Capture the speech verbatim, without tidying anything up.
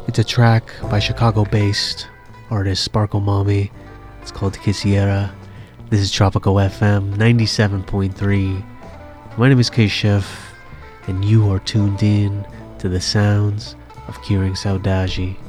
It's a track by Chicago-based artist Sparkle Mommy. It's called Quisiera. This is Tropical F M ninety-seven point three. My name is K-Chef, and you are tuned in to the sounds of Curing Saudade.